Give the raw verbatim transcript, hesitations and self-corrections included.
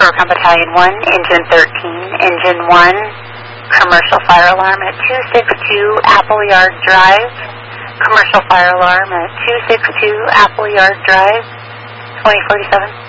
Recon Battalion one, Engine thirteen, Engine one, commercial fire alarm at two sixty-two Appleyard Drive, commercial fire alarm at two sixty-two Appleyard Drive, twenty forty-seven.